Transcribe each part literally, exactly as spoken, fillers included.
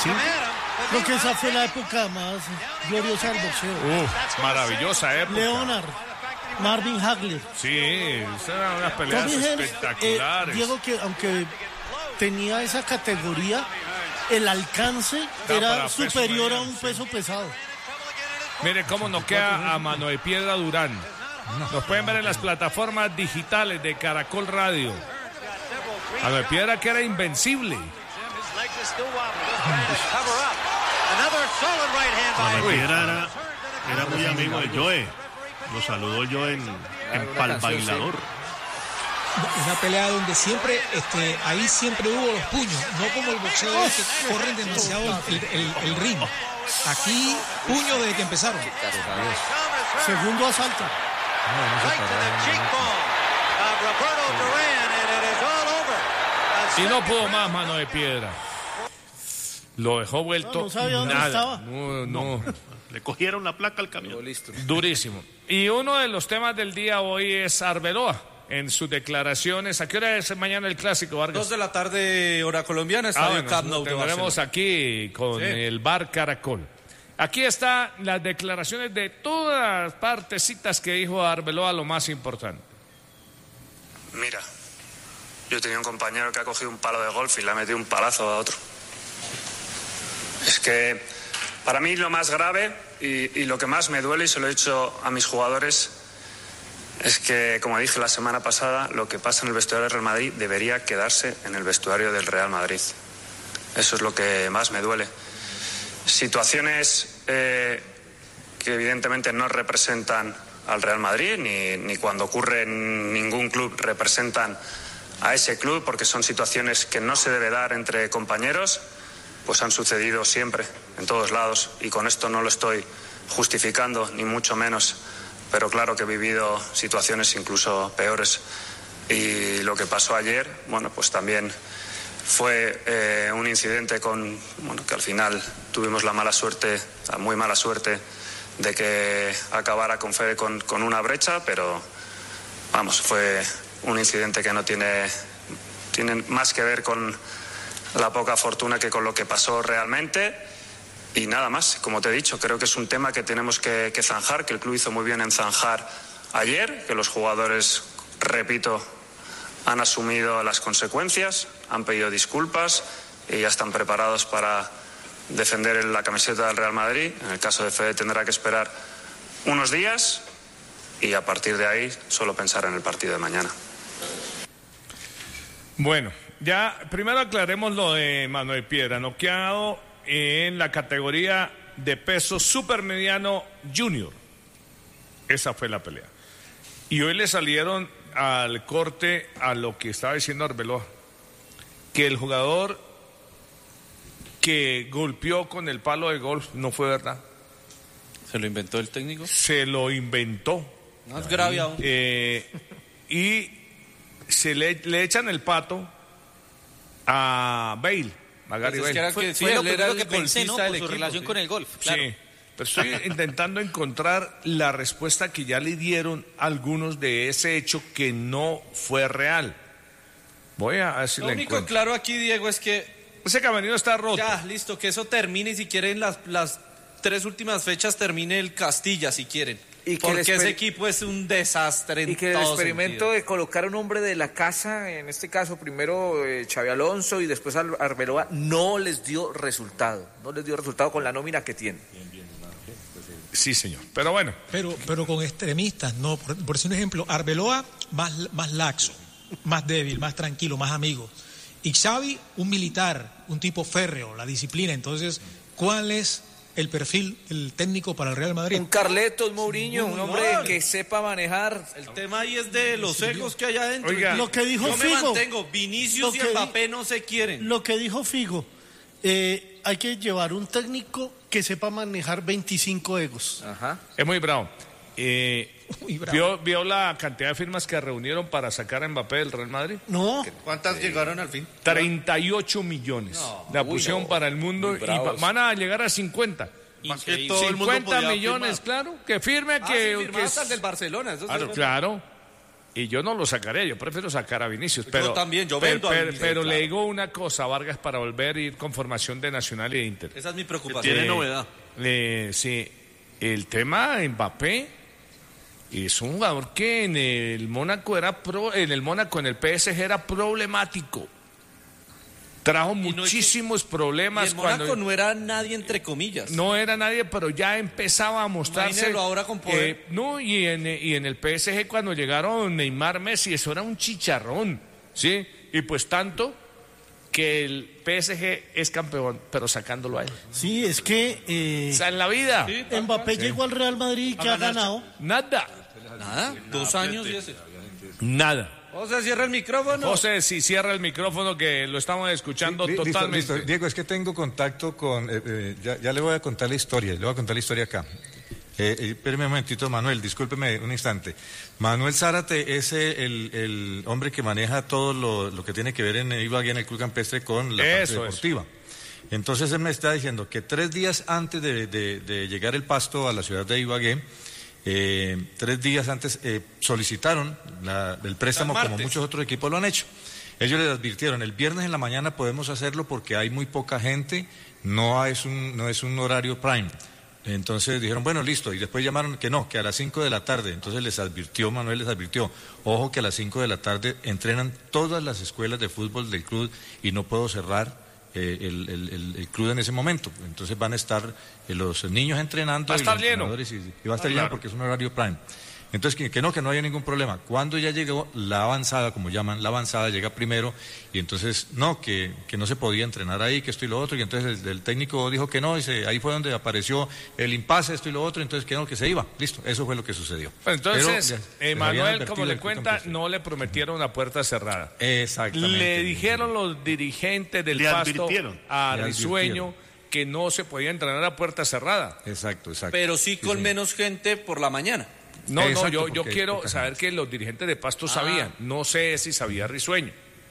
sí. Creo que esa fue la época más gloriosa del boxeo. Uf, maravillosa época. Leonard, Marvin Hagler. Sí, eran unas peleas Tommy Hearns, espectaculares. Eh, Diego, que aunque tenía esa categoría, el alcance Da era para peso superior a mediano, un peso pesado. Mire cómo noquea a Mano de Piedra Durán. Nos pueden ver en las plataformas digitales de Caracol Radio. Mano de Piedra que era invencible. Mano de Piedra era, era muy amigo de Joe. Lo saludó yo en, en Pal Bailador. Una pelea donde siempre, este, ahí siempre hubo los puños, no como el boxeo que corren demasiado el, el, el ring. Aquí, puños desde que empezaron. Segundo asalto. Y no pudo más Mano de Piedra. Lo dejó vuelto. No, no sabía dónde nada. estaba. No, no. Le cogieron la placa al camión. Durísimo. Y uno de los temas del día hoy es Arbeloa. En sus declaraciones, ¿a qué hora es mañana el clásico, Vargas? Dos de la tarde, hora colombiana, estadio Ah, bueno, Camp Nou de tendremos Barcelona. aquí con Sí. el Bar Caracol. Aquí están las declaraciones de todas las partecitas que dijo Arbeloa, lo más importante. Mira, yo tenía un compañero que ha cogido un palo de golf y le ha metido un palazo a otro. Es que para mí lo más grave y, y lo que más me duele, y se lo he dicho a mis jugadores, es que, como dije la semana pasada, lo que pasa en el vestuario del Real Madrid debería quedarse en el vestuario del Real Madrid. Eso es lo que más me duele. Situaciones eh, que evidentemente no representan al Real Madrid, ni, ni cuando ocurre en ningún club representan a ese club, porque son situaciones que no se debe dar entre compañeros, pues han sucedido siempre, en todos lados, y con esto no lo estoy justificando, ni mucho menos. Pero claro que he vivido situaciones incluso peores. Y lo que pasó ayer, bueno, pues también fue eh, un incidente con, bueno, que al final tuvimos la mala suerte, la muy mala suerte, de que acabara con Fede con, con una brecha, pero vamos, fue un incidente que no tiene, tiene más que ver con la poca fortuna que con lo que pasó realmente. Y nada más, como te he dicho, creo que es un tema que tenemos que, que zanjar, que el club hizo muy bien en zanjar ayer, que los jugadores, repito, han asumido las consecuencias, han pedido disculpas y ya están preparados para defender la camiseta del Real Madrid. En el caso de Fede tendrá que esperar unos días y a partir de ahí solo pensar en el partido de mañana. Bueno, ya primero aclaremos lo de Mano de Piedra, noqueado en la categoría de peso supermediano junior. Esa fue la pelea. Y hoy le salieron al corte a lo que estaba diciendo Arbeloa, que el jugador que golpeó con el palo de golf no fue verdad. ¿Se lo inventó el técnico? Se lo inventó. Más grave aún. Eh, y se le, le echan el pato a Bale. Magari Pues es que Bale. era que, sí, Fue lo él era primero el que pensé, ¿no? golfista Por del su equipo, relación sí. con el golf, claro. Sí, pero estoy intentando encontrar la respuesta que ya le dieron algunos de ese hecho que no fue real. Voy a ver si Lo la único encuentro. claro aquí, Diego, es que Ese camerino está roto. ya, listo, que eso termine y si quieren las, las tres últimas fechas termine el Castilla, si quieren. Y que Porque el exper- ese equipo es un desastre en Y que el todo experimento sentido. de colocar un hombre de la casa, en este caso primero eh, Xabi Alonso y después Ar- Arbeloa, no les dio resultado, no les dio resultado con la nómina que tienen. Sí, señor. Pero bueno. Pero, pero con extremistas, no. Por, por decir un ejemplo, Arbeloa más, más laxo, más débil, más tranquilo, más amigo. Y Xavi, un militar, un tipo férreo, la disciplina. Entonces, ¿cuál es el perfil, el técnico para el Real Madrid? Un Carletos Mourinho, un hombre igual. que sepa manejar. El tema ahí es de los egos que hay adentro. Oiga, Lo que dijo Yo me Figo. mantengo, Vinicius Lo y que di- Mbappé no se quieren. Lo que dijo Figo, eh, hay que llevar un técnico que sepa manejar veinticinco egos. Ajá. Es muy bravo. Eh, Muy bravo. ¿vio, ¿Vio la cantidad de firmas que reunieron para sacar a Mbappé del Real Madrid? No, ¿Cuántas llegaron al fin? treinta y ocho millones. la pusieron para el mundo y va- van a llegar a cincuenta. Más que Increíble. todo el mundo cincuenta podía millones, firmar. claro, que firme Ah, que... sí, firmó que hasta el del Barcelona. Eso sí claro, es verdad. claro. Y yo no lo sacaré, yo prefiero sacar a Vinicius. Pero, yo también, yo pero, vendo pero, a Vinicius. Pero claro. le digo una cosa, Vargas, para volver a ir con formación de Nacional y de Inter. Esa es mi preocupación. Tiene Eh, novedad. eh, sí, el tema Mbappé es un jugador que en el Mónaco era pro, en el Mónaco, en el P S G era problemático. Trajo no muchísimos que, problemas. Y el Mónaco cuando no era nadie entre comillas. no era nadie, pero ya empezaba a mostrarse. Imagínelo ahora con poder. Eh, no, y en, y en el P S G cuando llegaron Neymar, Messi, eso era un chicharrón, ¿sí? Y pues tanto que el P S G es campeón, pero sacándolo a él. Sí, es que eh, O sea, en la vida, Sí, Mbappé llegó al Real Madrid y que ha ganado. nada, Nada, dos años y ese. nada. O sea, cierra el micrófono. José, si cierra el micrófono que lo estamos escuchando Li- listo, totalmente. listo. Diego, es que tengo contacto con... eh, eh, ya, ya le voy a contar la historia, le voy a contar la historia acá. Eh, eh, espéreme un momentito, Manuel, discúlpeme un instante. Manuel Zárate es el, el hombre que maneja todo lo, lo que tiene que ver en Ibagué, en el Club Campestre, con la parte Eso, deportiva. Entonces él me está diciendo que tres días antes de, de- de llegar el Pasto a la ciudad de Ibagué, eh, tres días antes eh, solicitaron la- el préstamo Hasta el como martes. muchos otros equipos lo han hecho. Ellos les advirtieron, el viernes en la mañana podemos hacerlo porque hay muy poca gente, no es un, no es un horario prime. Entonces dijeron, bueno, listo, y después llamaron que no, que a las cinco de la tarde. Entonces les advirtió, Manuel les advirtió, ojo que a las cinco de la tarde entrenan todas las escuelas de fútbol del club y no puedo cerrar eh, el, el- el- el club en ese momento. Entonces van a estar eh, los niños entrenando. Va a y estar los lleno. entrenadores Y, y va a estar Ah, lleno claro. porque es un horario prime. Entonces, que, que no, que no haya ningún problema. Cuando ya llegó la avanzada, como llaman, la avanzada llega primero, y entonces, no, que, que no se podía entrenar ahí, que esto y lo otro, y entonces el, el técnico dijo que no, y se- ahí fue donde apareció el impasse, esto y lo otro, entonces que no, que se iba. Listo, eso fue lo que sucedió. Pues entonces, Pero, ya, eh, les habían Manuel, advertido como le del Club cuenta, Campestre. no le prometieron una puerta cerrada. Exactamente. Le dijeron los dirigentes del Le Pasto advirtieron. a Le Risueño advirtieron. que no se podía entrenar a puerta cerrada. Exacto, exacto. Pero sí con señor. menos gente por la mañana. No, no, Exacto, yo, yo porque quiero poca saber gente. que los dirigentes de Pasto sabían. No sé si sabía Risueño,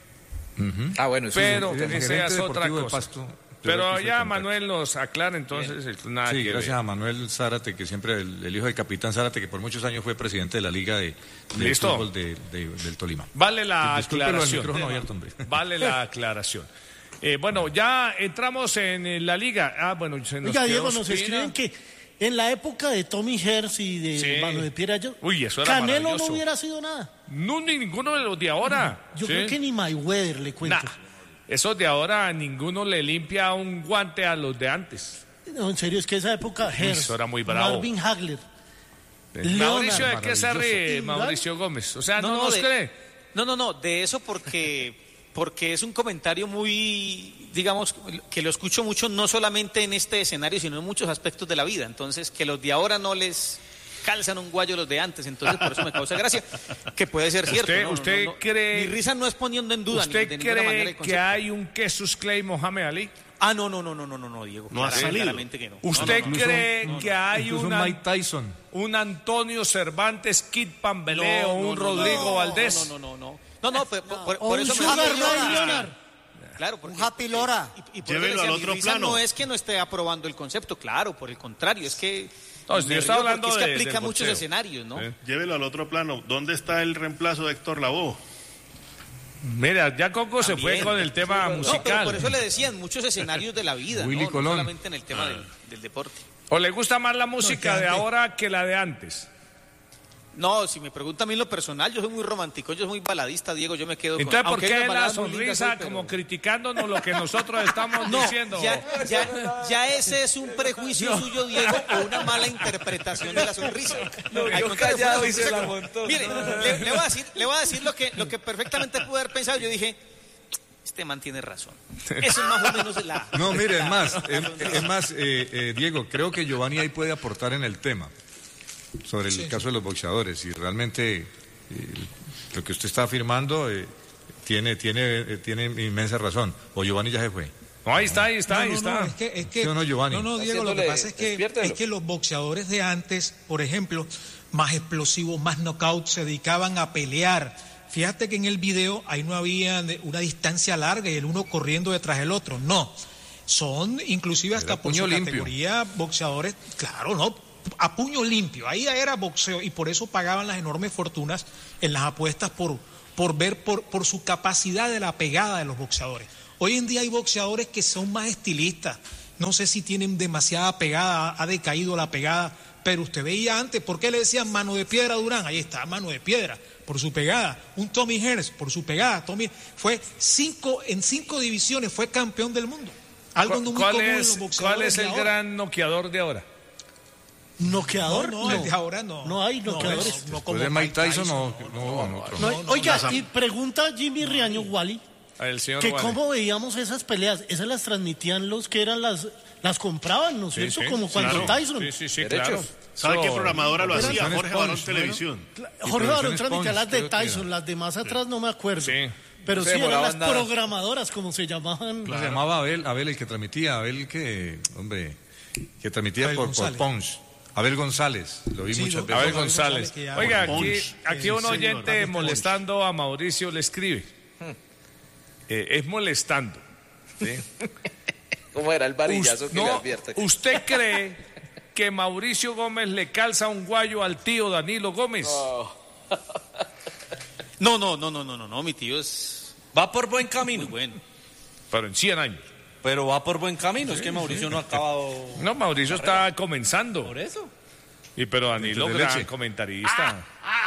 Ah, bueno, eso pero el gerente esa es otra deportivo de cosa. Pasto, Pero creo que fue ya contacto. Manuel nos aclara entonces el- nada Sí, que gracias ver. a Manuel Zárate, que siempre, el, el hijo del capitán Zárate, que por muchos años fue presidente de la Liga de, de Listo. Fútbol de, de- del Tolima. Vale la Discúlpelo, el aclaración. micrófono abierto, hombre. Vale la aclaración. Eh, bueno, ya entramos en eh, la liga. Ah, bueno, se nos Oiga, quedó Diego, nos Espina. escriben que en la época de Tommy Herz y de Sí. Mano de Piedra, yo, Uy, eso era Canelo no maravilloso. hubiera sido nada. No, ni ninguno de los de ahora. Yo Sí. creo que ni Mayweather le cuento. Nah, esos de ahora ninguno le limpia un guante a los de antes. No, en serio, es que esa época Herz, eso era muy bravo. Marvin Hagler, Mauricio, ¿de Leonard, qué se ríe maravilloso. Mauricio Gómez? O sea, no, No, no, nos de- cree. No, no, no, de eso porque, porque es un comentario muy, digamos, que lo escucho mucho no solamente en este escenario, sino en muchos aspectos de la vida. Entonces, que los de ahora no les calzan un guayo los de antes, entonces por eso me causa gracia, que puede ser cierto. ¿Usted- ¿no? No, usted no, no. cree- Mi risa no es poniendo en duda ni ¿Usted de ninguna manera cree el que concepto. hay un Jesus Clay Mohamed Ali? Ah, no, no, no, no, no, no, no, Diego. No ha claramente, salido. claramente que no. ¿Usted No, no, no. cree no, no, que hay Incluso una- Mike Tyson. un Antonio Cervantes, Kid Pambeleo, No, no, un no, Rodrigo no, Valdés? No, no, no, no. No, no, por, por- O por un eso me Sugar refiero Ray a- Leonard. Claro, porque, Un Happy Lora. Y, y por eso Llévelo decía, al mi otro risa plano. no es que no esté aprobando el concepto, claro, por el contrario, es que No, yo me estaba río hablando porque es que de- aplica del a muchos boxeo. escenarios, ¿no? Sí. Llévelo al otro plano. ¿Dónde está el reemplazo de Héctor Lavoe? Mira, ya Coco se fue También. con el tema No, pero musical. por eso le decían muchos escenarios de la vida, Willy ¿no? No Colón. solamente en el tema del, del deporte. ¿O le gusta más la música No, que de antes- ahora que la de antes? No, si me pregunta a mí lo personal, yo soy muy romántico, yo soy muy baladista, Diego, yo me quedo con... Entonces, ¿por aunque hay qué unas la baladas muy lindas sonrisa hoy, pero- como criticándonos lo que nosotros estamos No, diciendo? ya, ya, ya ese es un prejuicio suyo, Diego, o una mala interpretación de la sonrisa. Lo Al vio contrario, callado fue y una se sonrisa la como- montó. Mire, le, le voy a decir, le voy a decir lo que, lo que perfectamente pude haber pensado. Yo dije, este man tiene razón. Eso es más o menos la... No, mire, es la- más, la es, sonrisa. es más, eh, eh, Diego, creo que Giovanni ahí puede aportar en el tema sobre el Sí, caso de los boxeadores y realmente eh, lo que usted está afirmando eh, tiene, tiene, eh, tiene inmensa razón. O Giovanni ya se fue. No, ahí está, ahí está, No, ahí no, está. no, es que, es que, ¿Sí o no, Giovanni? no, no, Diego, lo que Haciéndole- pasa es que, despiértelo. es que los boxeadores de antes, por ejemplo, más explosivos, más knockouts, se dedicaban a pelear. Fíjate que en el video ahí no había de- una distancia larga y el uno corriendo detrás del otro. No, son inclusive hasta Era por puño su limpio. categoría boxeadores, claro, no, a puño limpio, ahí era boxeo y por eso pagaban las enormes fortunas en las apuestas por, por ver por, por su capacidad de la pegada de los boxeadores. Hoy en día hay boxeadores que son más estilistas, no sé si tienen demasiada pegada, ha decaído la pegada, pero usted veía antes, ¿por qué le decían mano de piedra a Durán? Ahí está, mano de piedra, por su pegada. Un Tommy Hearns, por su pegada. Tommy fue cinco, en cinco divisiones, fue campeón del mundo. Algo no muy ¿Cuál común en es, los boxeadores ¿Cuál es de el ahora. gran noqueador de ahora? ¿Noqueador? No, no, el de ahora no. No hay No, noqueadores. no, no como Después de Mike Tyson, Tyson, no, no, no, otro. No, no, no, oiga, las- y pregunta Jimmy Riaño, Wally, El señor que Wally. cómo veíamos esas peleas. Esas las transmitían los que eran las... Las compraban, ¿no es Sí, cierto? sí, Como cuando claro. Tyson. Sí, sí, sí, Derechos. claro. ¿Sabe qué So, programadora lo Eran hacía? las Jorge Barón Sponge, Televisión. Jorge Barón Producciones transmitía las Sponge, de creo que Tyson, era. las de más atrás no me acuerdo. Sí. Pero No se sí, eran demoraban las nada. programadoras, como se llamaban. ¿Cómo se llamaba Abel? Abel el que transmitía, Abel que, hombre, que transmitía Abel por, por González. Punch. Abel González, lo vi Sí, muchas lo- veces. Abel Abel González. González, que ya- Oiga, aquí, Punch. aquí Sí, un señor, oyente David molestando a Mauricio le escribe. Eh, es molestando. ¿sí? ¿Cómo era el varillazo Us- que le no, advierte? ¿Usted cree que Mauricio Gómez le calza un guayo al tío Danilo Gómez? No, no, no, no, no, no, no, mi tío es Va por buen camino. muy bueno. Pero en cien años. Pero va por buen camino. Es que Mauricio no ha acabado. No, Mauricio está comenzando. Por eso. Y pero Danilo, De gran leche. comentarista.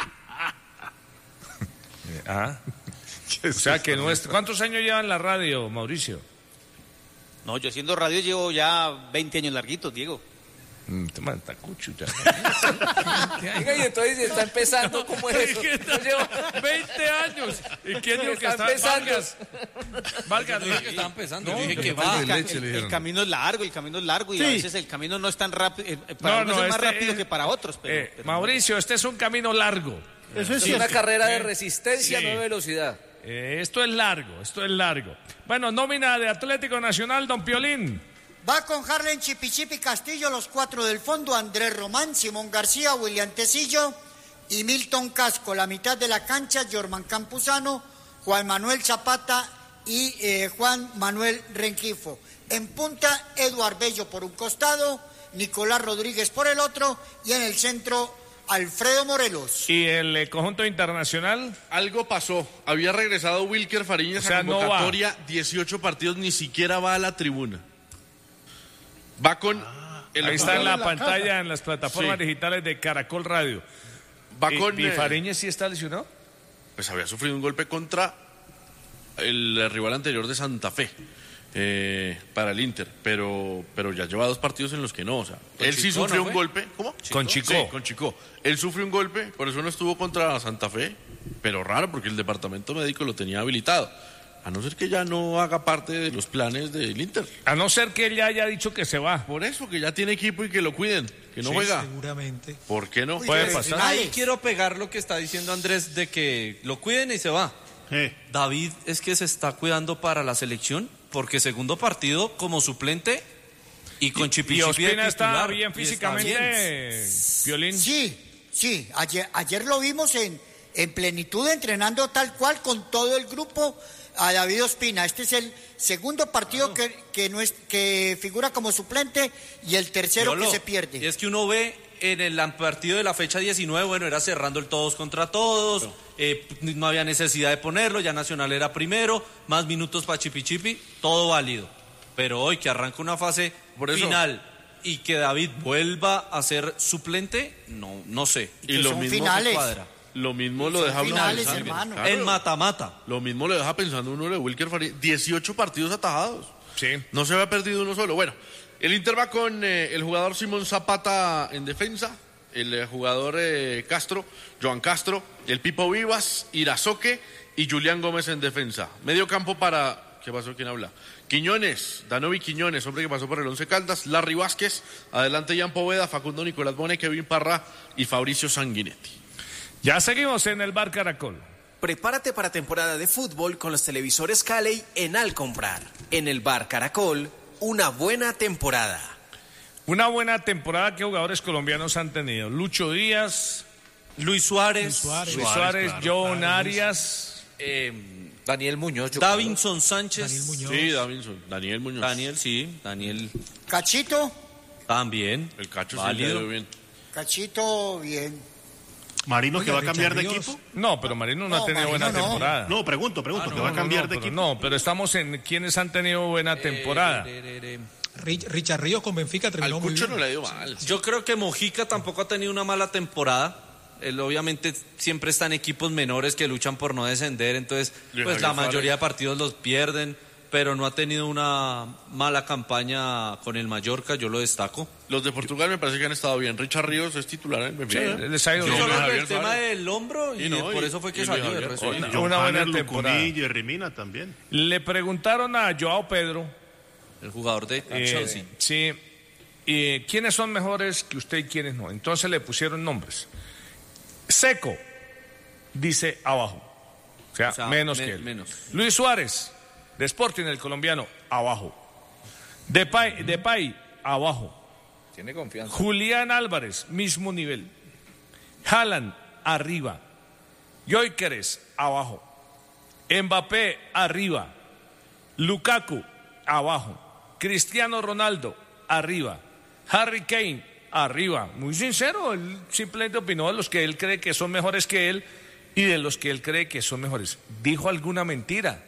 Eh, ah. O sea que no es... ¿Cuántos años lleva en la radio, Mauricio? No, yo haciendo radio llevo ya veinte años larguitos, Diego. Mm, te mata cucho ya. Oiga, y entonces está empezando como eso. Yo llevo veinte años. ¿Y quién dijo que Está está empezando. Vargas? Vargas, Yo dije que estaba empezando. No, yo dije de que repente va. de leche El, le el dijeron. camino es largo, el camino es largo y a Sí. veces el camino no es tan rápido. eh, Para No, unos no, es más este rápido es- que para otros. Pero, Eh, pero- Mauricio, este es un camino largo. Eso es Es una cierto. carrera de resistencia, Sí. no de velocidad. Eh, esto es largo, esto es largo. Bueno, nómina de Atlético Nacional, don Piolín. Va con Harlen Chipichipi Castillo, los cuatro del fondo, Andrés Román, Simón García, William Tecillo y Milton Casco. La mitad de la cancha, Jorman Campuzano, Juan Manuel Zapata y eh, Juan Manuel Rengifo. En punta, Eduard Bello por un costado, Nicolás Rodríguez por el otro y en el centro, Alfredo Morelos. ¿Y el eh, conjunto internacional? Algo pasó. Había regresado Wilker Fariñas O sea, a no va. convocatoria, dieciocho partidos, ni siquiera va a la tribuna. Va con el Ahí está en la en la pantalla, casa. en las plataformas Sí. digitales de Caracol Radio. va ¿Y, con y eh, Fariñez sí está lesionado? pues había sufrido un golpe contra el rival anterior de Santa Fe eh, para el Inter, pero pero ya lleva dos partidos en los que no, o sea, Con él sí Chico, sufrió ¿no un fue? golpe, ¿cómo? Con Chico. Sí, con Chico. Él sufrió un golpe, por eso no estuvo contra Santa Fe, pero raro porque el departamento médico lo tenía habilitado. A no ser que ya no haga parte de los planes del Inter. A no ser que él ya haya dicho que se va. Por eso, que ya tiene equipo y que lo cuiden, que no Sí, juega. seguramente. ¿Por qué no? Puede Uy, pasar. finales. Ahí quiero pegar lo que está diciendo Andrés de que lo cuiden y se va. Eh, David es que se está cuidando para la selección porque segundo partido como suplente y con Y Chipichipi de Ospina está titular, bien y está bien. físicamente, Piolín. Sí, sí, ayer, ayer lo vimos en, en plenitud entrenando tal cual con todo el grupo a David Ospina. Este es el segundo partido que, que, no es, que figura como suplente y el tercero Piolo, que se pierde. Y es que uno ve en el partido de la fecha diecinueve, bueno, era cerrando el todos contra todos, eh, no había necesidad de ponerlo, ya Nacional era primero, más minutos para Chipichipi, todo válido. Pero hoy que arranca una fase Por eso- final y que David vuelva a ser suplente, no, no sé. Y que son no finales. cuadra. Lo mismo lo Son deja uno finales, pensando. hermano. Claro. En mata-mata. Lo mismo lo deja pensando uno de Wilker Fariñas. dieciocho partidos atajados. Sí. No se había perdido uno solo. Bueno, el Inter va con eh, el jugador Simón Zapata en defensa, el eh, jugador eh, Castro, Joan Castro, el Pipo Vivas, Irazoque y Julián Gómez en defensa. Medio campo para... ¿Qué pasó? ¿Quién habla? Quiñones, Danovi Quiñones, hombre que pasó por el Once Caldas, Larry Vázquez, adelante Jan Poveda, Facundo Nicolás Bone, Kevin Parra y Fabricio Sanguinetti. Ya seguimos en el Bar Caracol. Prepárate para temporada de fútbol con los televisores Cali en Al Comprar. En el Bar Caracol, una buena temporada. Una buena temporada que jugadores colombianos han tenido. Lucho Díaz, Luis Suárez, Luis Suárez. Luis Suárez, Suárez, claro, John claro, Arias. Eh, Daniel Muñoz. yo Davinson Sánchez. Daniel Muñoz. Sí, Davinson, Daniel Muñoz. Daniel, sí, Daniel Cachito, también. El Cacho sí válido. le dio bien. Cachito, bien. ¿Marino que va a cambiar de Ríos. equipo? No, pero Marino no, No, ha tenido Marino buena no. temporada. No, pregunto, pregunto, Ah, que no, va a no, cambiar no, de pero equipo. No, pero estamos en quienes han tenido buena temporada. Rich- Richard Ríos con Benfica terminó Al muy Cucho bien. no le dio mal. Yo creo que Mojica tampoco ha tenido una mala temporada. Él obviamente siempre está en equipos menores que luchan por no descender, entonces Y pues Javier la mayoría Suárez. de partidos los pierden, pero no ha tenido una mala campaña con el Mallorca, yo lo destaco. Los de Portugal me parece que han estado bien. Richard Ríos es titular en Benfica. Sí, les ha ido Yo bien. solo Solo Javier el tema Suárez. del hombro y, Y no, por y- eso fue que y salió. Javier el resto Suárez. bien. Una buena Johanner, temporada. Lucumí y Hermina también. Le preguntaron a Joao Pedro, El jugador de eh, Chelsea. sí, eh, quiénes son mejores que usted y quiénes no. Entonces le pusieron nombres. Seco, dice abajo. O sea, O sea, menos me- que él. menos. Luis Suárez, de Sporting, el colombiano, abajo. Depay, Depay, abajo. Tiene confianza. Julián Álvarez, mismo nivel. Haaland, arriba. Gyökeres, abajo. Mbappé, arriba. Lukaku, abajo. Cristiano Ronaldo, arriba. Harry Kane, arriba. Muy sincero, él simplemente opinó de los que él cree que son mejores que él y de los que él cree que son mejores. ¿Dijo alguna mentira?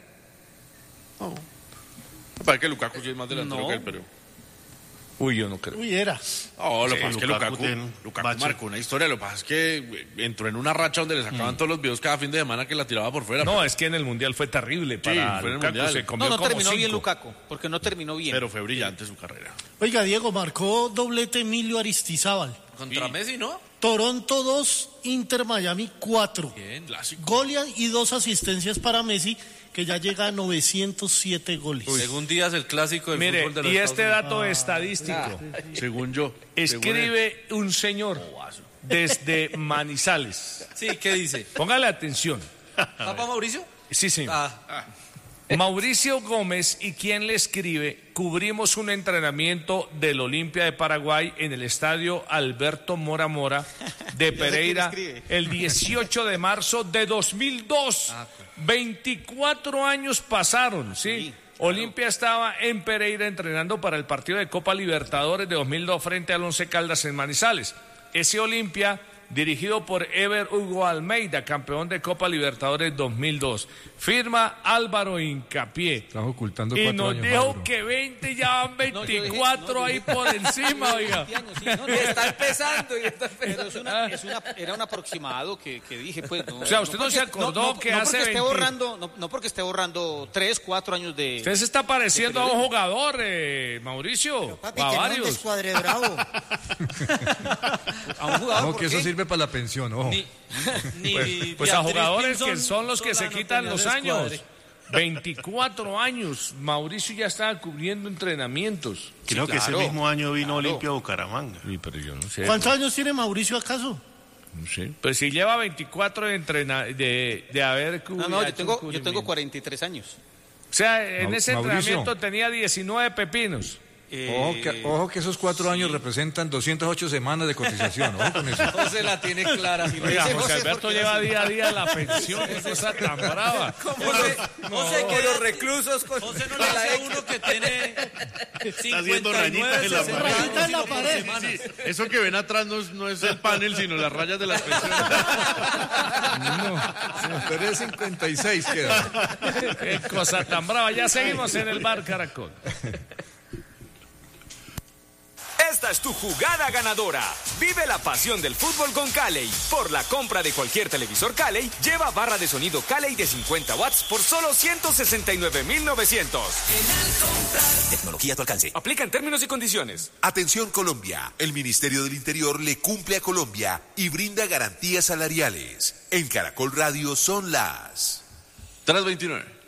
Me parece que Lukaku sí es más delantero No. que él, pero... Uy, yo no creo. Uy, era. No, lo que Sí, pasa es que Lukaku Lukaku, tiene Lukaku bache. marcó una historia. Lo que pasa es que eh, entró en una racha donde le sacaban todos los videos cada fin de semana que la tiraba por fuera. No, es que en el Mundial fue terrible para fue en el Lukaku, Mundial. se comió No, no como terminó bien cinco. Lukaku, porque no terminó bien. Pero fue brillante su carrera. Oiga, Diego, marcó doblete Emilio Aristizábal. Contra Messi, ¿no? Toronto dos, Inter Miami cuatro. Bien. Clásico. Golean y dos asistencias para Messi, que ya llega a novecientos siete goles. Según Díaz, el clásico del Mire, fútbol de los y Estados este Unidos. dato estadístico. Según yo. Escribe un señor desde Manizales. Sí, ¿qué dice? Póngale atención. ¿Papa Mauricio? Sí, sí. Ah, Mauricio Gómez y quien le escribe, cubrimos un entrenamiento del Olimpia de Paraguay en el estadio Alberto Mora Mora de Pereira escribe. el dieciocho de marzo de dos mil dos. veinticuatro años pasaron, ¿sí? Olimpia estaba en Pereira entrenando para el partido de Copa Libertadores de dos mil dos frente al Once Caldas en Manizales. Ese Olimpia, dirigido por Ever Hugo Almeida, campeón de Copa Libertadores dos mil dos. Firma Álvaro Hincapié. Estás ocultando Y cuatro nos años, dijo Mauro. que veinte, ya van No, yo dije- veinticuatro no, yo ahí dije- por encima, oiga. veinte años, sí, no, no, está empezando y está Pero empezando. es una, es una- era un aproximado que, que dije, pues. No, O sea, usted no se porque- acordó que no hace porque esté veinte borrando, no, no porque esté borrando tres, cuatro años de. Usted se está pareciendo a un jugador, eh, Mauricio. Papi, o a que no varios. descuadre bravo. A un jugador. Ojo, ¿por que eso qué? sirve para la pensión, ojo. Ni, ni Pues, pues a Beatriz jugadores que Pinzón son los que se Solano quitan tenía los descuadre. años. veinticuatro años. Mauricio ya estaba cubriendo entrenamientos. Creo que ese claro, mismo año vino Olimpia a Bucaramanga. Sí, pero yo no sé. ¿Cuántos años tiene Mauricio acaso? No sé. Pues si lleva veinticuatro de, entrena de, de haber No, no, yo tengo, yo tengo cuarenta y tres años. O sea, en Mau- ese Mauricio. entrenamiento tenía diecinueve pepinos. Ojo que, ojo que esos cuatro años representan doscientas ocho semanas de cotización. Ojo con eso. José la tiene clara. Si lo Oiga, dice José José, Alberto porque lleva así- día a día la pensión, qué cosa tan brava. José, José, que los reclusos con... José no le con la dice a X. uno que tiene Está haciendo rayitas en la pared. Rayitas en la pared. Sí, eso que ven atrás no es, no es el panel, sino las rayas de las pensiones. No, tres cincuenta y seis queda. Qué cosa tan brava. Ya seguimos en el bar Caracol. Esta es tu jugada ganadora. Vive la pasión del fútbol con Caley. Por la compra de cualquier televisor Caley, lleva barra de sonido Caley de cincuenta watts por solo ciento sesenta y nueve mil novecientos. Tecnología a tu alcance. Aplica en términos y condiciones. Atención Colombia, el Ministerio del Interior le cumple a Colombia y brinda garantías salariales. En Caracol Radio son las tres veintinueve.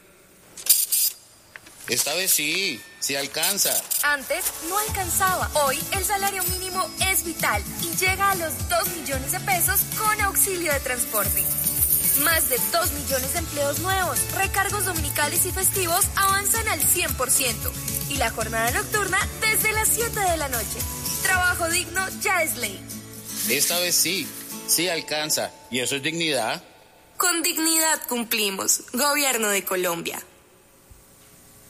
Esta vez sí, sí alcanza. Antes no alcanzaba. Hoy el salario mínimo es vital y llega a los dos millones de pesos con auxilio de transporte. Más de dos millones de empleos nuevos, recargos dominicales y festivos avanzan al cien por ciento y la jornada nocturna desde las siete de la noche. Trabajo digno ya es ley. Esta vez sí, sí alcanza. ¿Y eso es dignidad? Con dignidad cumplimos. Gobierno de Colombia.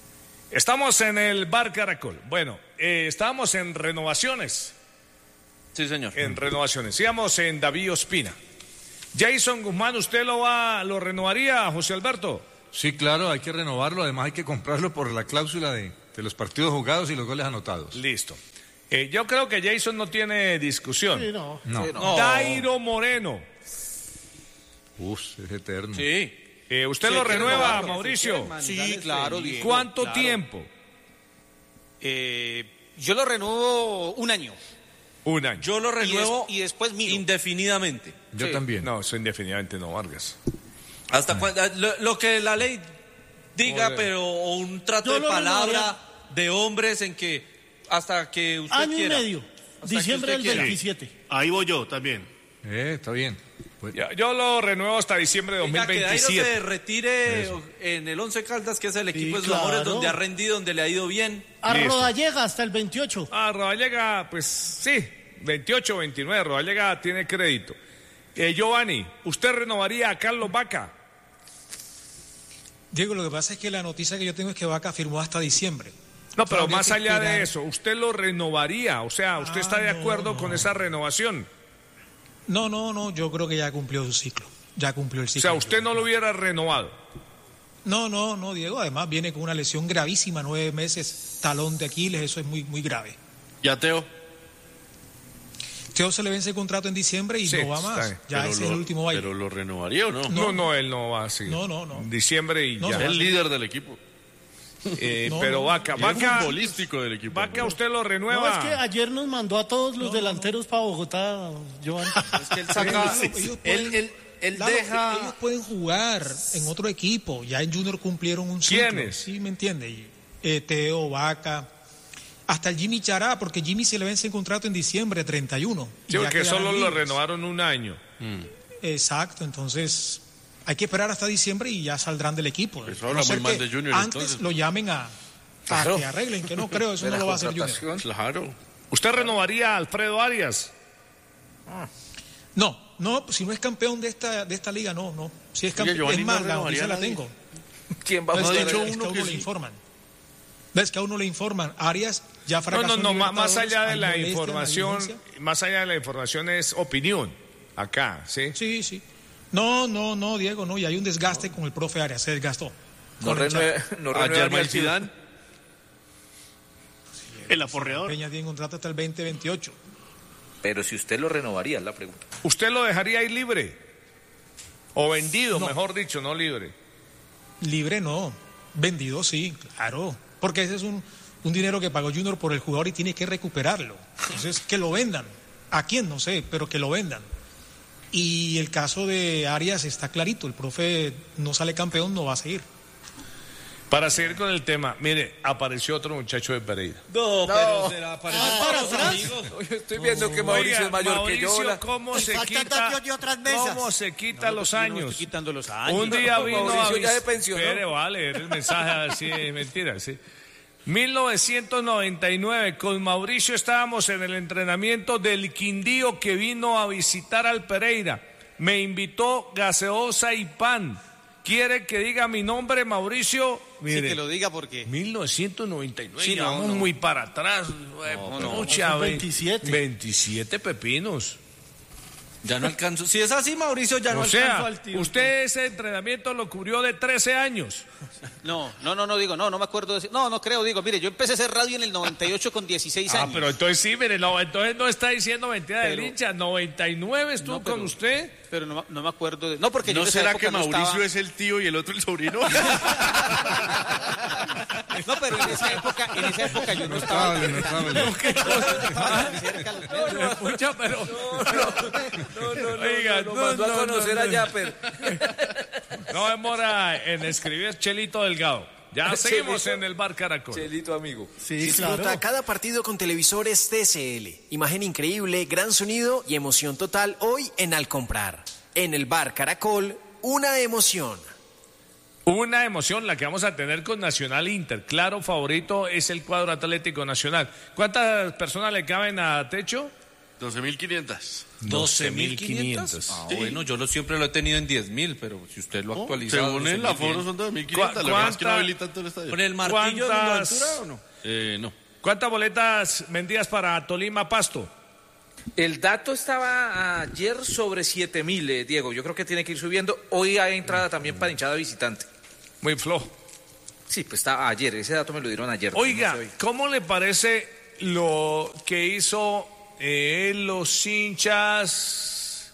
Estamos en el bar Caracol. Bueno, eh, estábamos en renovaciones. Sí, señor. En renovaciones. Sigamos en David Ospina. Jason Guzmán, ¿usted lo va, lo renovaría, José Alberto? Sí, claro, hay que renovarlo, además hay que comprarlo por la cláusula de, de los partidos jugados y los goles anotados. Listo. Eh, yo creo que Jason no tiene discusión. Sí, no. No. Sí, no. Dairo Moreno. Uf, es eterno. Sí. Eh, ¿Usted Sí, lo hay que renueva, renovarlo, Mauricio? Sí, claro. Diego, ¿Cuánto claro. tiempo? Eh, yo lo renuevo un año. Un año. Yo lo renuevo y, des- y después miro. indefinidamente. Yo Sí. también. No, eso indefinidamente no, Vargas. Hasta cuando, lo, lo que la ley diga, Joder. pero o un trato Yo de lo palabra renovaría. de hombres en que hasta que usted Año quiera. y medio. Hasta que Diciembre usted del quiera. veintisiete. Ahí voy yo también. Eh, está bien. Pues- Yo, yo lo renuevo hasta diciembre de Venga, que Dairo se dos mil veintisiete. retire Eso. en el Once Caldas, que es el equipo Sí, de sus amores, claro. donde ha rendido, donde le ha ido bien. A Listo. Rodallega hasta el veintiocho. Ah, Rodallega, pues sí, veintiocho, veintinueve, Rodallega tiene crédito. Eh, Giovanni, ¿usted renovaría a Carlos Vaca? Diego, lo que pasa es que la noticia que yo tengo es que Vaca firmó hasta diciembre. No, pero Habría más que allá de esperar. eso, ¿usted lo renovaría? O sea, ¿usted Ah, está de no, acuerdo no. con esa renovación? No, no, no, yo creo que ya cumplió su ciclo. Ya cumplió el O ciclo. sea, usted no lo hubiera renovado. No, no, no, Diego. Además viene con una lesión gravísima, nueve meses, talón de Aquiles, eso es muy, muy grave. ¿Y a Teo? Teo se le vence el contrato en diciembre y Sí, no va está más. bien. Ya Pero ese lo- es el último baile. ¿Pero lo renovaría o no? No, no, él no va así. No, no, no. Diciembre y No, ya. Es el líder del equipo. Eh, No, pero no. Vaca, Y es Vaca, futbolístico del equipo. Vaca, ¿usted lo No, renueva? es que ayer nos mandó a todos los No, delanteros para Bogotá, Joan. Es que él saca, Sí, ellos él, pueden- él, él Claro, deja... ellos pueden jugar en otro equipo. Ya en Junior cumplieron un ciclo. ¿Quiénes? Sí, me entiende. Y, eh, Teo, Vaca, hasta el Jimmy Chará, porque Jimmy se le vence el contrato en diciembre treinta y uno. Sí, y ya porque quedarán solo lo libres. renovaron un año. Exacto, entonces hay que esperar hasta diciembre y ya saldrán del equipo. Eso habla A no ser muy mal que de Junior, Antes entonces. lo llamen a, a Claro. que arreglen, que no creo, eso De no la lo va a hacer Junior. contratación. Claro. ¿Usted renovaría a Alfredo Arias? No, no, si no es campeón de esta, de esta liga, no, no. Si es campeón, Giovanni es no más, la renovaría noticia a la nadie. tengo. ¿Quién va a Es No ha que, jugar? dicho es que uno a uno que le sí. informan. ¿Ves que a uno le informan? Arias ya No, fracasó no, en no, ma- más Libertadores, allá de hay la molestia en la información, dirigencia. más allá de la información es opinión, acá, ¿sí? Sí, sí. No, no, no, Diego, no, y hay un desgaste con el profe Arias, se desgastó. No Con el renue- Chaco. no A renueva ni Germán al Zidane. Zidane. El aporreador. Peña tiene contrato hasta el veinte veintiocho. Pero si usted lo renovaría, es la pregunta. ¿Usted lo dejaría ir libre? O vendido, No. mejor dicho, no libre. Libre no, vendido sí, claro, porque ese es un, un dinero que pagó Junior por el jugador y tiene que recuperarlo. Entonces, que lo vendan. ¿A quién? No sé, pero que lo vendan. Y el caso de Arias está clarito, el profe no sale campeón, no va a seguir. Para seguir con el tema, mire, apareció otro muchacho de Pereira. No, No. pero será para Ah, para atrás. Yo estoy viendo que Mauricio Oiga, es mayor Mauricio, que yo. la- ¿cómo se faltan quita, datos de otras mesas. cómo se quita No, los yo no años? estoy quitando los años. Un día No, vino Mauricio a ya vis- se pensionó. Espere, vale, era el mensaje así, es mentira, sí. mil novecientos noventa y nueve, con Mauricio estábamos en el entrenamiento del Quindío que vino a visitar al Pereira. Me invitó gaseosa y pan. ¿Quiere que diga mi nombre, Mauricio? Sí, que lo diga porque... mil novecientos noventa y nueve, Sí, ya no, vamos no. muy para atrás. No, no, pucha, son ve- veintisiete. veintisiete pepinos. Ya no alcanzo. Si es así, Mauricio, ya no O alcanzo sea, al tiempo. usted ese entrenamiento lo cubrió de trece años. No, no, no, no digo, no, no me acuerdo de ese- No, no creo, digo, mire, yo empecé a hacer radio en el noventa y ocho con dieciséis Ah, años. pero entonces sí, mire, no, entonces no está diciendo mentira del Pero- hincha. noventa y nueve estuvo No, pero- con usted. Pero no, no me acuerdo de... No, porque yo ¿No en esa será época que no Mauricio estaba- es el tío y el otro el sobrino? No, pero en esa época, en esa época yo no estaba... Notable, notable. No, escucha, pero... No, no, no, Oiga, no, no, nos mandó no, a conocer no, a no. Yapper. No demora en escribir Chelito Delgado. Ya seguimos Chelito. en el Bar Caracol. Chelito, amigo. Sí, Disfruta claro. cada partido con televisores T C L. Imagen increíble, gran sonido y emoción total hoy en Al Comprar. En el Bar Caracol, una emoción. Una emoción la que vamos a tener con Nacional Inter. Claro, favorito es el cuadro Atlético Nacional. ¿Cuántas personas le caben a techo? doce mil quinientas. doce mil quinientos. Ah, Sí. bueno, yo lo, siempre lo he tenido en diez mil, pero si usted lo actualiza... Según el aforo son doce mil quinientas. ¿Cu- Lo que pasa es que no cuánta- habilitan todo el estadio. ¿Con el martillo de la ¿Cuántas- altura o no? Eh, no. ¿Cuántas boletas vendidas para Tolima Pasto? El dato estaba ayer sobre siete mil, eh, Diego. Yo creo que tiene que ir subiendo. Hoy hay entrada también para hinchada visitante. Muy flojo. Sí, pues está ayer. Ese dato me lo dieron ayer. Oiga, no sé hoy. ¿cómo le parece lo que hizo eh, los hinchas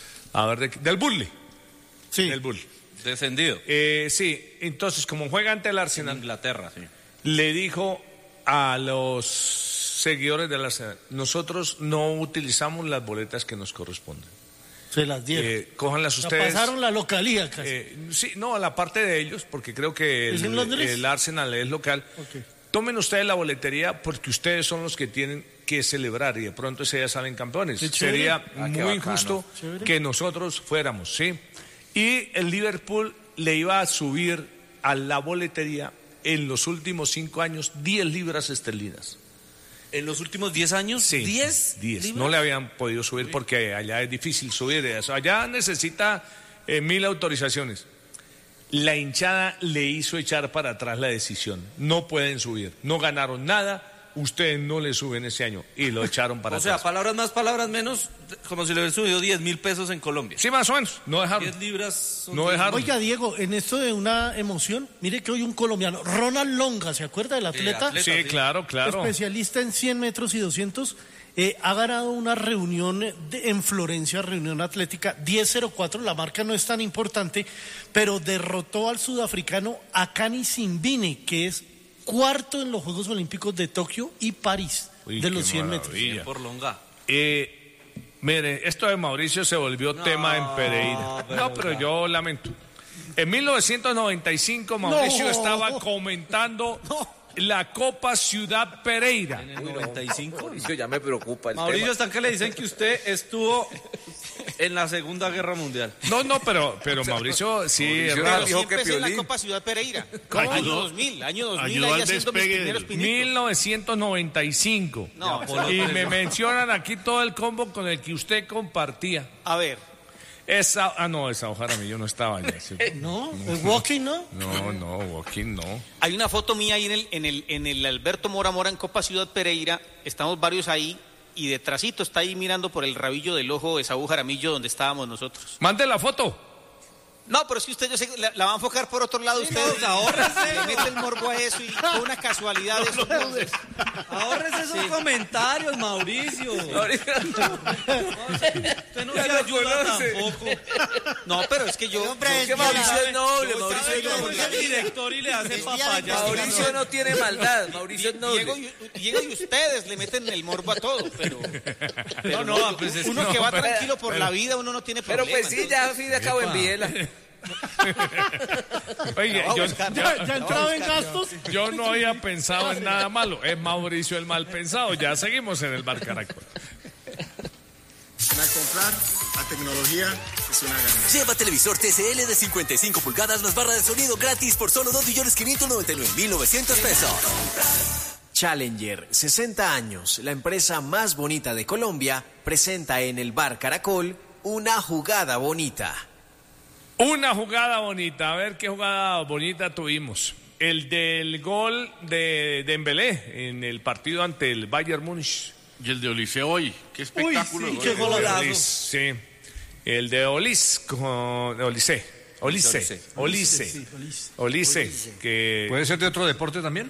a ver, de, del Burnley? Sí. Del Burnley. Descendido. Eh, sí, entonces, como juega ante el Arsenal, En Inglaterra, sí. le dijo a los seguidores del Arsenal, nosotros no utilizamos las boletas que nos corresponden. Se las dieron. Eh, cójanlas O sea, ustedes. pasaron la localía casi. Eh, sí, no, a la parte de ellos, porque creo que ¿Es en el, Londres? el Arsenal es local. Ok. Tomen ustedes la boletería porque ustedes son los que tienen que celebrar y de pronto ese día salen campeones. Qué chévere. Sería Ah, qué muy bacano. injusto Chévere. que nosotros fuéramos, ¿sí? Y el Liverpool le iba a subir a la boletería en los últimos cinco años diez libras esterlinas. ¿En los últimos diez años? Sí, ¿diez? diez. libras? No le habían podido subir porque allá es difícil subir de eso. Allá necesita eh, mil autorizaciones. La hinchada le hizo echar para atrás la decisión. No pueden subir. No ganaron nada. Ustedes no le suben ese año. Y lo echaron para O atrás. sea, palabras más, palabras menos, como si le hubieran subido diez mil pesos en Colombia. Sí, más o menos. No dejaron. diez libras son No diez. dejaron. Oiga, Diego, en esto de una emoción, mire que hoy un colombiano, Ronald Longa, ¿se acuerda del atleta? atleta. Sí, claro, claro. Especialista en cien metros y doscientos, eh, ha ganado una reunión de- en Florencia, reunión atlética, diez cero cuatro, la marca no es tan importante, pero derrotó al sudafricano Akani Simbine, que es cuarto en los Juegos Olímpicos de Tokio y París, Uy, de qué los cien metros. maravilla. Por longa. Eh, mire, esto de Mauricio se volvió tema en Pereira. pero no, pero yo lamento. En mil novecientos noventa y cinco Mauricio No. estaba comentando la Copa Ciudad Pereira. En el noventa y cinco. Mauricio, ya me preocupa el Mauricio, tema. están que le dicen que usted estuvo en la Segunda Guerra Mundial. No, no, pero, pero Mauricio sí es Mauricio raro. era dijo que Siempre en la Piolín. Copa Ciudad Pereira. ¿Cómo? Año dos mil, año dos mil, Ayudó ahí al haciendo mis despegue primeros del- pinitos. mil novecientos noventa y cinco. No, y eso- me mencionan aquí todo el combo con el que usted compartía. A ver, Esa, ah, no, esa Jaramillo no estaba allá. sí. No, el walking no. No, no, Joaquín no. hay una foto mía ahí en el, en el, en el Alberto Mora Mora en Copa Ciudad Pereira, estamos varios ahí, y detrásito está ahí mirando por el rabillo del ojo Esaú Jaramillo donde estábamos nosotros. Mande la foto. No, pero es que usted yo sé, que la, la va a enfocar por otro lado, ustedes ahórrese, le mete el morbo a eso y fue una casualidad eso. entonces. Ahórrese esos Sí. comentarios, Mauricio. Usted no se ayuda tampoco. No, pero es que yo... hombre yo- es yo- Mauricio yo- es noble, yo Mauricio estaba es yo- noble. yo- El director y le hace El día de papaya. investigación. Mauricio no tiene maldad. Mauricio es noble. Diego, y, Diego y ustedes le meten el morbo a todo, pero, pero No, no, pues es que uno no, que va pero- tranquilo por la vida, uno no tiene Pero problema. pues sí, ya fin de acabo en Biela. Oye, La voy a yo, buscar. Ya, yo- ya entraba en gastos. yo no había pensado en nada malo. Es Mauricio el mal pensado. Ya seguimos en el Bar Caracol. Al comprar, la tecnología es una ganancia. Lleva televisor T C L de cincuenta y cinco pulgadas más barra de sonido gratis por solo dos millones quinientos noventa y nueve mil novecientos pesos. Challenger, sesenta años, la empresa más bonita de Colombia, presenta en el Bar Caracol una jugada bonita. Una jugada bonita. A ver qué jugada bonita tuvimos. El del gol de Dembélé en el partido ante el Bayern Múnich. Y el de Olise hoy. Qué espectáculo. sí, de qué gol. golazo. Olis, sí. El de Olis con Olise. Olise. Olise. Sí, Olise. Olise. Que... ¿Puede ser de otro deporte también?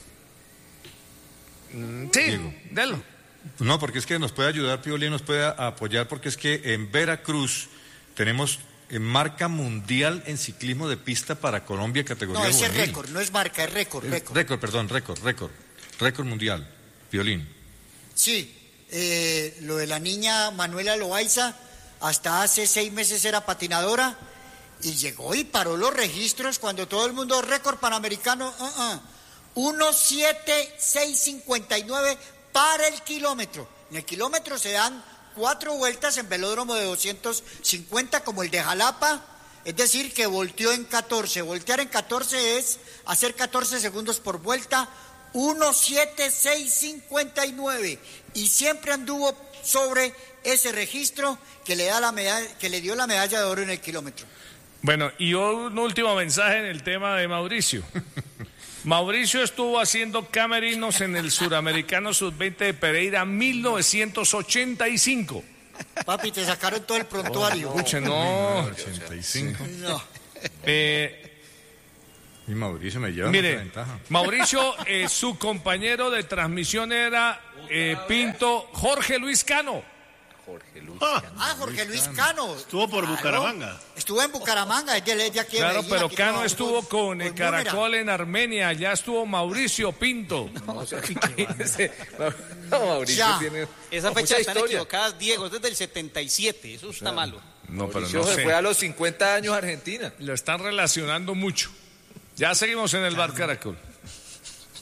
Sí, delo. No, porque es que nos puede ayudar, Piolín, nos puede apoyar, porque es que en Veracruz tenemos eh, marca mundial en ciclismo de pista para Colombia, categoría No, ese es juvenil. récord, no es marca, es récord, Eh, récord. Récord, perdón, récord, récord. Récord mundial, Piolín. Sí, eh, lo de la niña Manuela Loaiza, hasta hace seis meses era patinadora y llegó y paró los registros cuando todo el mundo récord panamericano, uh -uh, uno siete seis cincuenta y nueve para el kilómetro. En el kilómetro se dan cuatro vueltas en velódromo de doscientos cincuenta como el de Jalapa, es decir, que volteó en catorce. Voltear en catorce es hacer catorce segundos por vuelta, uno siete seis cincuenta y nueve, y siempre anduvo sobre ese registro que le da la medalla, que le dio la medalla de oro en el kilómetro. Bueno, y un último mensaje en el tema de Mauricio. Mauricio estuvo haciendo camerinos en el Suramericano sub veinte de Pereira mil novecientos ochenta y cinco. Papi, te sacaron todo el prontuario. Escuche, no. ochenta y cinco. No. Eh, Y Mauricio me lleva mire, mucha ventaja. Mauricio, eh, su compañero de transmisión era eh, Pinto Jorge Luis Cano. Jorge Luis Ah, Cano. ah, Jorge Luis Cano. Estuvo por Claro. Bucaramanga. Estuvo en Bucaramanga, es de, de aquí de Claro, Medellín, pero aquí Cano trabajó estuvo con- con el con Múnera. Caracol en Armenia, allá estuvo Mauricio Pinto. No, Mauricio Ya. tiene Esa mucha fecha están historia. equivocadas, Diego, es desde el setenta y siete, eso está malo. No, pero Mauricio no se sé. fue a los cincuenta años a Argentina. Lo están relacionando mucho. Ya seguimos en el Bar Caracol.